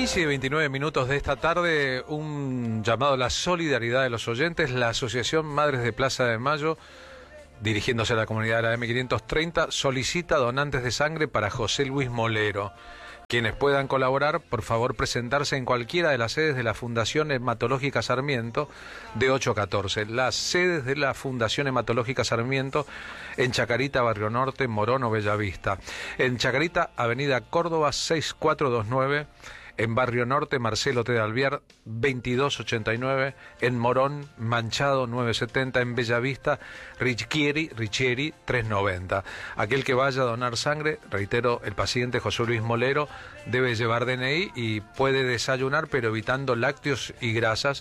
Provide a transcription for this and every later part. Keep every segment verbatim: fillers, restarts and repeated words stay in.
quince y veintinueve minutos de esta tarde, un llamado a la solidaridad de los oyentes. La Asociación Madres de Plaza de Mayo, dirigiéndose a la comunidad de la M quinientos treinta, solicita donantes de sangre para José Luis Molero. Quienes puedan colaborar, por favor presentarse en cualquiera de las sedes de la Fundación Hematológica Sarmiento de ocho a catorce. Las sedes de la Fundación Hematológica Sarmiento en Chacarita, Barrio Norte, Morón o Bellavista. En Chacarita, Avenida Córdoba seis cuatro dos nueve. En Barrio Norte, Marcelo T. de Alvear, veintidós ochenta y nueve. En Morón, Manchado, novecientos setenta. En Bellavista, Richieri, Richieri, trescientos noventa. Aquel que vaya a donar sangre, reitero, el paciente José Luis Molero debe llevar D N I y puede desayunar, pero evitando lácteos y grasas.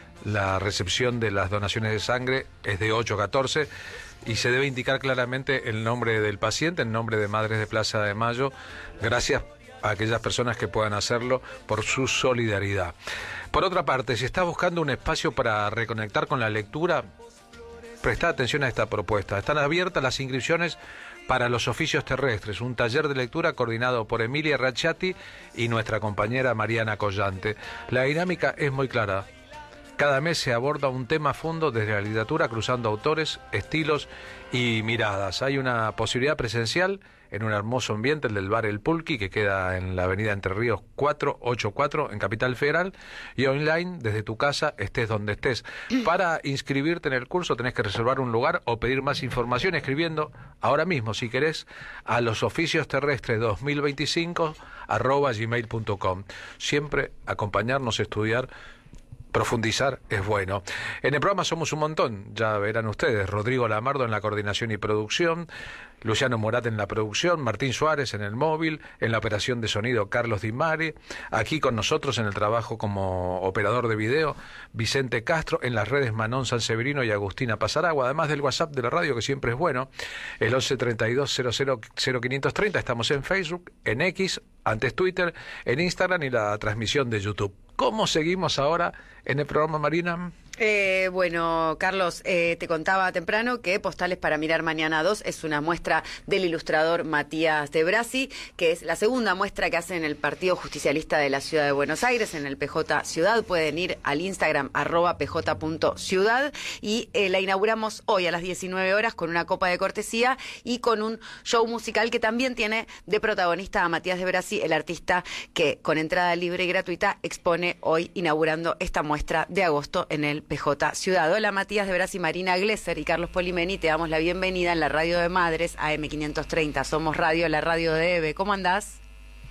La recepción de las donaciones de sangre es de ocho a catorce y se debe indicar claramente el nombre del paciente, el nombre de Madres de Plaza de Mayo. Gracias a aquellas personas que puedan hacerlo por su solidaridad. Por otra parte, si estás buscando un espacio para reconectar con la lectura, presta atención a esta propuesta. Están abiertas las inscripciones para Los Oficios Terrestres, un taller de lectura coordinado por Emilia Racciati y nuestra compañera Mariana Collante. La dinámica es muy clara. Cada mes se aborda un tema a fondo desde la literatura, cruzando autores, estilos y miradas. Hay una posibilidad presencial en un hermoso ambiente, el del bar El Pulqui, que queda en la avenida Entre Ríos cuatrocientos ochenta y cuatro, en Capital Federal, y online, desde tu casa, estés donde estés. Para inscribirte en el curso tenés que reservar un lugar o pedir más información escribiendo ahora mismo, si querés, a Los Oficios Terrestres dos mil veinticinco arroba gmail punto com. Siempre acompañarnos a estudiar. Profundizar es bueno. En el programa somos un montón, ya verán ustedes. Rodrigo Lamardo en la coordinación y producción, Luciano Morat en la producción, Martín Suárez en el móvil, en la operación de sonido Carlos Di Mari, aquí con nosotros en el trabajo como operador de video, Vicente Castro, en las redes Manon Sanseverino y Agustina Pasaragua, además del WhatsApp de la radio, que siempre es bueno, el once treinta y dos cero cero cero quinientos treinta. Estamos en Facebook, en X, antes Twitter, en Instagram y la transmisión de YouTube. ¿Cómo seguimos ahora en el programa, Marina? Eh, bueno, Carlos, eh, te contaba temprano que Postales para Mirar Mañana dos es una muestra del ilustrador Matías de Brasi, que es la segunda muestra que hace en el Partido Justicialista de la Ciudad de Buenos Aires, en el P J Ciudad. Pueden ir al Instagram, arroba pj.ciudad, y eh, la inauguramos hoy a las diecinueve horas con una copa de cortesía y con un show musical que también tiene de protagonista a Matías de Brasi, el artista que con entrada libre y gratuita expone hoy inaugurando esta muestra de agosto en el P J Ciudad. Hola, Matías de Brasi, Marina Glesser y Carlos Polimeni, te damos la bienvenida en la radio de Madres A M quinientos treinta. Somos radio, la radio de Eve. ¿Cómo andás?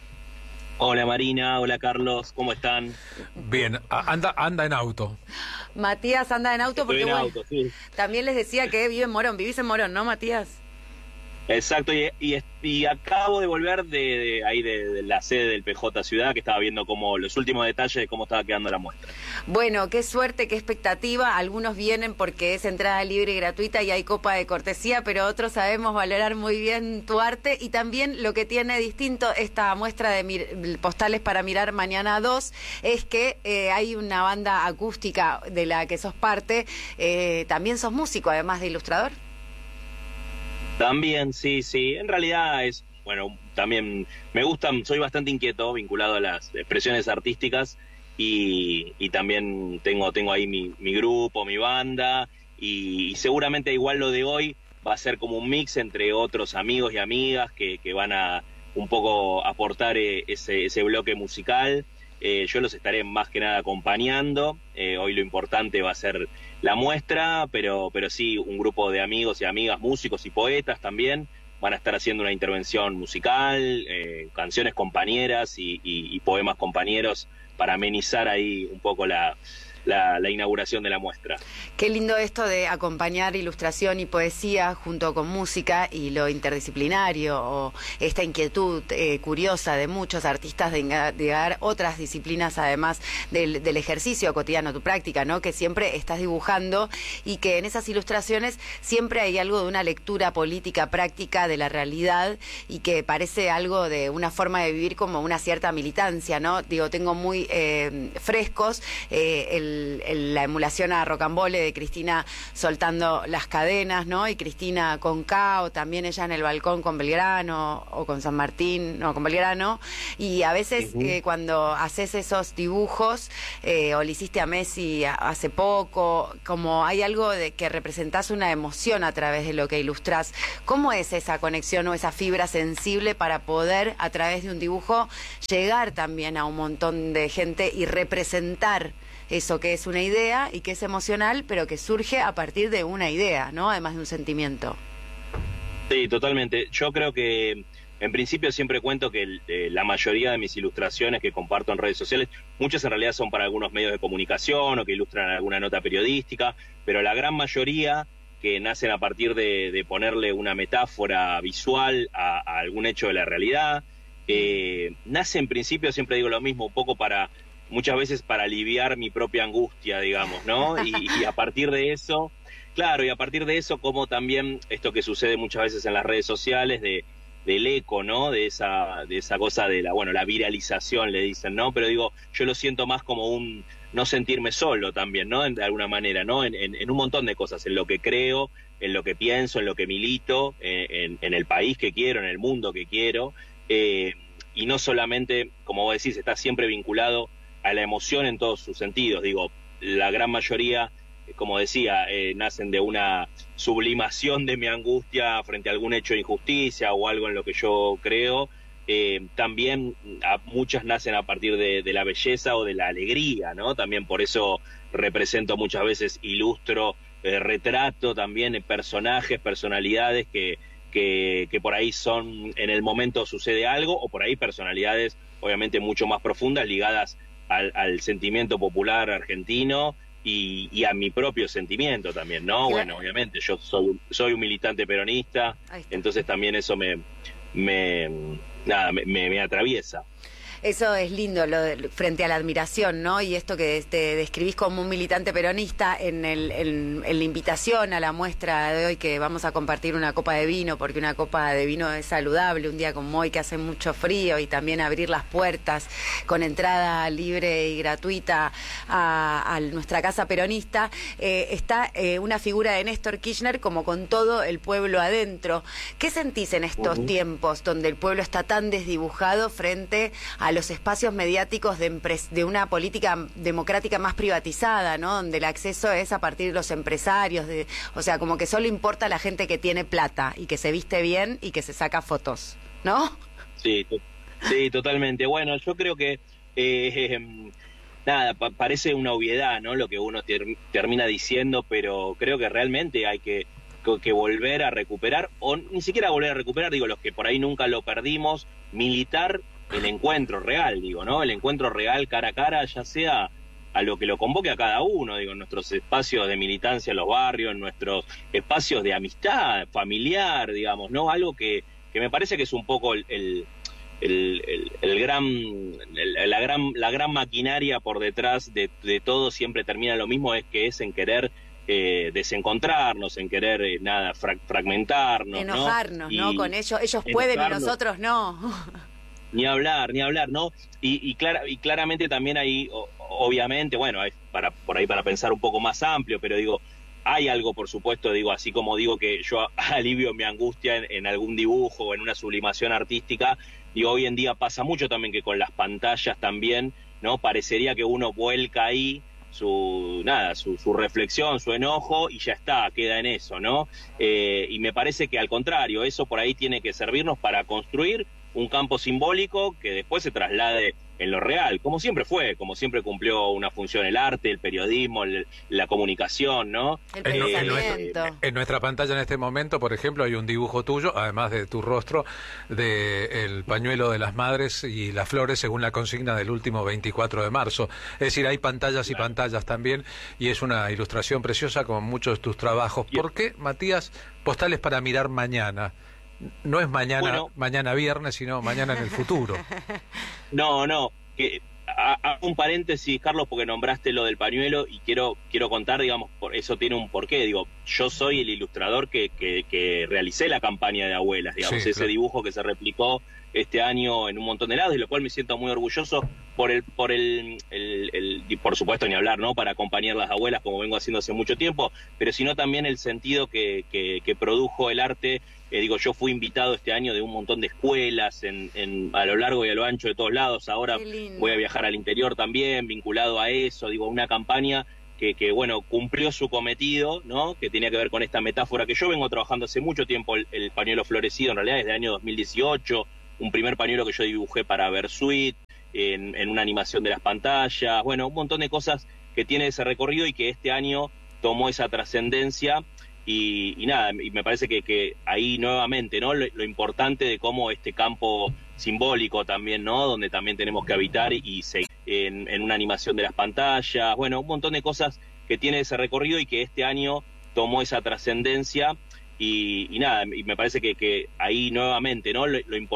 Hola, Marina, hola, Carlos, ¿cómo están? Bien, anda anda en auto. Matías anda en auto porque, Estoy en bueno, auto, sí. También les decía que vive en Morón. Vivís en Morón, ¿no, Matías? Exacto, y, y, y acabo de volver de, de ahí de, de la sede del P J Ciudad, que estaba viendo como los últimos detalles de cómo estaba quedando la muestra. Bueno, qué suerte, qué expectativa. Algunos vienen porque es entrada libre y gratuita y hay copa de cortesía, pero otros sabemos valorar muy bien tu arte y también lo que tiene distinto esta muestra de mir- Postales para Mirar Mañana dos es que eh, hay una banda acústica de la que sos parte. Eh, también sos músico, además de ilustrador. También, sí, sí. En realidad es, bueno, también me gusta, soy bastante inquieto, vinculado a las expresiones artísticas y, y también tengo, tengo ahí mi, mi grupo, mi banda y, y seguramente igual lo de hoy va a ser como un mix entre otros amigos y amigas que, que van a un poco aportar eh, ese, ese bloque musical. Eh, yo los estaré más que nada acompañando. Eh, hoy lo importante va a ser la muestra, pero, pero sí, un grupo de amigos y amigas, músicos y poetas también van a estar haciendo una intervención musical, eh, canciones compañeras y, y, y poemas compañeros para amenizar ahí un poco la, la, la inauguración de la muestra. Qué lindo esto de acompañar ilustración y poesía junto con música y lo interdisciplinario, o esta inquietud eh, curiosa de muchos artistas de llegar otras disciplinas además del, del ejercicio cotidiano, tu práctica, ¿no? Que siempre estás dibujando y que en esas ilustraciones siempre hay algo de una lectura política práctica de la realidad y que parece algo de una forma de vivir como una cierta militancia, ¿no? Digo, tengo muy eh, frescos eh, el el, el, la emulación a Rocambole de Cristina soltando las cadenas, ¿no? Y Cristina con K, o también ella en el balcón con Belgrano, o con San Martín, no, con Belgrano. Y a veces uh-huh. eh, cuando haces esos dibujos, eh, o le hiciste a Messi hace poco, como hay algo de que representás una emoción a través de lo que ilustrás. ¿Cómo es esa conexión o esa fibra sensible para poder, a través de un dibujo, llegar también a un montón de gente y representar eso que es una idea y que es emocional, pero que surge a partir de una idea, ¿no? Además de un sentimiento. Sí, totalmente. Yo creo que en principio siempre cuento que eh, la mayoría de mis ilustraciones que comparto en redes sociales, muchas en realidad son para algunos medios de comunicación o que ilustran alguna nota periodística, pero la gran mayoría que nacen a partir de, de ponerle una metáfora visual a, a algún hecho de la realidad, eh, nace en principio, siempre digo lo mismo, un poco para, muchas veces para aliviar mi propia angustia, digamos, ¿no? Y, y a partir de eso, claro, y a partir de eso, como también esto que sucede muchas veces en las redes sociales, de del eco, ¿no? De esa, de esa cosa de la, bueno, la viralización, le dicen, ¿no? Pero digo, yo lo siento más como un no sentirme solo también, ¿no? De alguna manera, ¿no? En, en, en un montón de cosas, en lo que creo, en lo que pienso, en lo que milito, en, en el país que quiero, en el mundo que quiero, eh, y no solamente, como vos decís, está siempre vinculado a la emoción en todos sus sentidos. Digo, la gran mayoría, como decía, eh, nacen de una sublimación de mi angustia frente a algún hecho de injusticia o algo en lo que yo creo. Eh, también a, muchas nacen a partir de, de la belleza o de la alegría, ¿no? También por eso represento muchas veces, ilustro, eh, retrato también eh, personajes, personalidades que, que, que por ahí son, en el momento sucede algo, o por ahí personalidades obviamente mucho más profundas ligadas al, al sentimiento popular argentino, Y, y a mi propio sentimiento también, ¿no? Claro. Bueno, obviamente, yo soy, soy un militante peronista, entonces también eso me, me nada, me, me, me atraviesa. Eso es lindo, lo de, frente a la admiración, ¿no? Y esto que te describís como un militante peronista en, el, en, en la invitación a la muestra de hoy, que vamos a compartir una copa de vino, porque una copa de vino es saludable, un día como hoy que hace mucho frío, y también abrir las puertas con entrada libre y gratuita a, a nuestra casa peronista. Eh, está eh, una figura de Néstor Kirchner como con todo el pueblo adentro. ¿Qué sentís en estos uh-huh. tiempos donde el pueblo está tan desdibujado frente a a los espacios mediáticos de, de una política democrática más privatizada, ¿no? Donde el acceso es a partir de los empresarios, de, o sea, como que solo importa la gente que tiene plata y que se viste bien y que se saca fotos, ¿no? Sí, to sí, totalmente. Bueno, yo creo que eh, eh, nada, pa parece una obviedad, ¿no? Lo que uno ter termina diciendo, pero creo que realmente hay que, que, que volver a recuperar, o ni siquiera volver a recuperar, digo, los que por ahí nunca lo perdimos, militar el encuentro real, digo, ¿no? El encuentro real cara a cara, ya sea a lo que lo convoque a cada uno, digo, en nuestros espacios de militancia en los barrios, en nuestros espacios de amistad familiar, digamos, ¿no? Algo que, que me parece que es un poco el, el, el, el, el gran, el, la gran, la gran maquinaria por detrás de, de todo siempre termina lo mismo, es que es en querer eh, desencontrarnos, en querer eh, nada, fra fragmentarnos, enojarnos, ¿no? ¿no? Con ellos, ellos pueden y nosotros no. Ni hablar, ni hablar, ¿no? Y, y, clara, y claramente también hay, o, obviamente, bueno, hay para, por ahí para pensar un poco más amplio, pero digo, hay algo, por supuesto, digo, así como digo que yo alivio mi angustia en, en algún dibujo o en una sublimación artística, digo, hoy en día pasa mucho también que con las pantallas también, ¿no? Parecería que uno vuelca ahí su, nada, su, su reflexión, su enojo, y ya está, queda en eso, ¿no? Eh, y me parece que al contrario, eso por ahí tiene que servirnos para construir un campo simbólico que después se traslade en lo real, como siempre fue, como siempre cumplió una función el arte, el periodismo, el, la comunicación, ¿no? El en, eh, en, nuestra, en nuestra pantalla en este momento, por ejemplo, hay un dibujo tuyo, además de tu rostro, de el pañuelo de las madres y las flores según la consigna del último veinticuatro de marzo. Es decir, hay pantallas y claro. pantallas también, y es una ilustración preciosa como muchos de tus trabajos. ¿Por qué, Matías, postales para mirar mañana? No es mañana, bueno, mañana viernes, sino mañana en el futuro. No, no. Que, hago un paréntesis, Carlos, porque nombraste lo del pañuelo y quiero quiero contar, digamos, por eso tiene un porqué. Digo, yo soy el ilustrador que, que, que realicé la campaña de abuelas, digamos, sí, ese claro. dibujo que se replicó este año en un montón de lados, de lo cual me siento muy orgulloso por el, por el, el, el, y por supuesto ni hablar, ¿no? Para acompañar a las abuelas, como vengo haciendo hace mucho tiempo, pero sino también el sentido que, que, que produjo el arte. Eh, digo, yo fui invitado este año de un montón de escuelas en, en, a lo largo y a lo ancho de todos lados. Ahora voy a viajar al interior también, vinculado a eso. Digo, una campaña que, que, bueno, cumplió su cometido, ¿no? Que tenía que ver con esta metáfora que yo vengo trabajando hace mucho tiempo, el, el pañuelo florecido, en realidad desde el año dos mil dieciocho, un primer pañuelo que yo dibujé para Versuit, en, en una animación de las pantallas, bueno, un montón de cosas que tiene ese recorrido y que este año tomó esa trascendencia. Y, y nada, y me parece que, que ahí nuevamente, ¿no? Lo, lo importante de cómo este campo simbólico también, ¿no? Donde también tenemos que habitar y, y seguir en, en una animación de las pantallas, bueno, un montón de cosas que tiene ese recorrido y que este año tomó esa trascendencia. Y, y nada, y me parece que, que ahí nuevamente, ¿no? Lo, lo importante